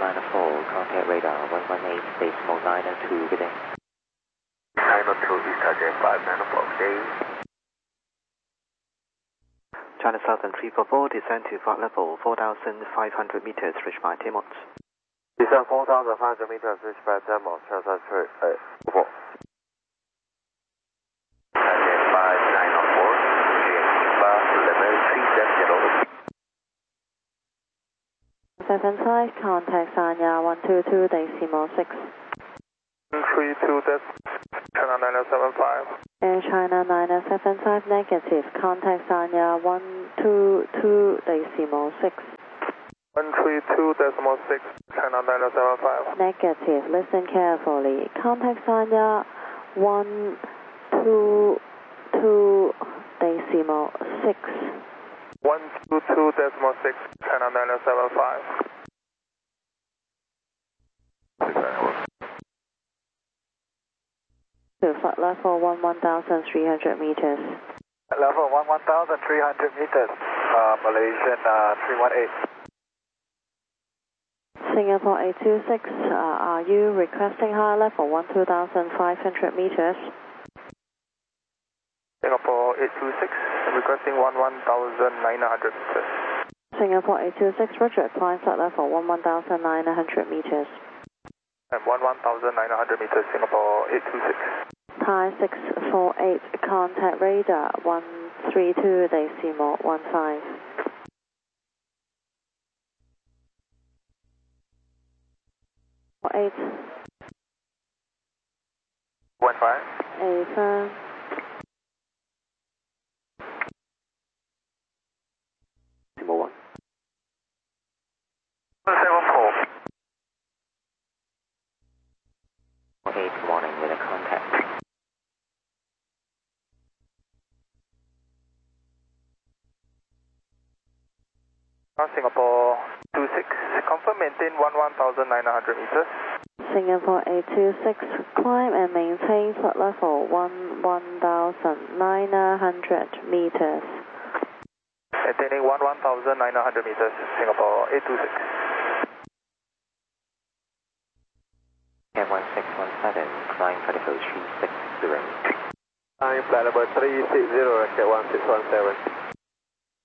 contact radar 118.902, good day. 902 is target 594, okay. China Southern 344, descend to flight level 4,500 meters, reach by 10 knots. Descend 4,500 meters, reach by 10 knots, transfer 4. Target 5904, Lima, level 370. 75, contact Sanya 122.6. 132, China 975. Air China 975, negative, contact Sanya 122.6. 132.6, China 975. Negative, listen carefully. Contact Sanya 122.6. 122.6, China 975. To flight level 1,300 meters. Level 1,300 meters, Malaysian 318. Singapore 826, are you requesting high level 12,500 meters? Singapore 826, requesting 1,900 meters. Singapore 826, roger, climb flight level 1,900 meters. And 1,900 meters, Singapore 826. Thai 648, contact radar 132.15. 8. 15. 8. Number 1. 74. 8, warning with a contact. Singapore 26, confirm maintain 1,900 meters. Singapore 826, climb and maintain flight level 1,900 meters. Maintaining 1,900 meters, Singapore 826. Cam 1617, climb flight level 360. Flight level 360, Cat 1617.